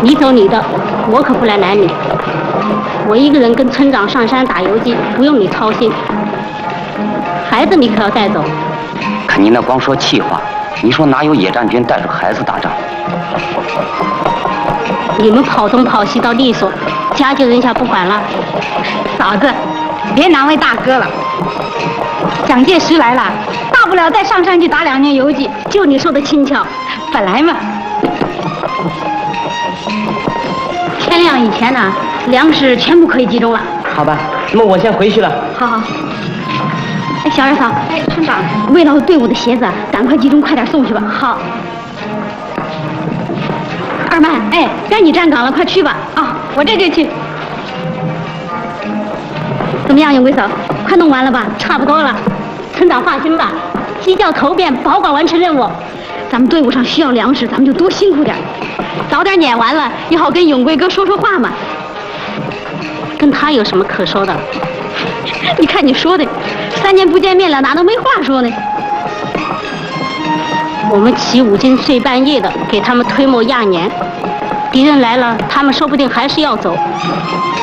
你走你的，我可不来拦你。我一个人跟村长上山打游击，不用你操心。孩子你可要带走。 看你那光说气话，你说哪有野战军带着孩子打仗？ 你们跑东跑西倒利索，家就扔下不管了。 嫂子，别难为大哥了。蒋介石来了，大不了再上山去打2年游击， 就你说的轻巧。 本来嘛。 天亮以前呢，粮食全部可以集中了。 好吧，那么我先回去了。 好好。哎，小二嫂， 哎，村长， 为了队伍的鞋子，赶快集中，快点送去吧。 好。 二曼，哎，该你站岗了，快去吧。 啊，我这就去。 怎么样，永贵嫂，快弄完了吧？差不多了。村长放心吧，鸡叫头遍，保管完成任务。咱们队伍上需要粮食，咱们就多辛苦点，早点撵完了，也好跟永贵哥说说话嘛。跟他有什么可说的？你看你说的，3年不见面了，哪能没话说呢？我们起5更睡半夜的，给他们推磨压碾。敌人来了，他们说不定还是要走。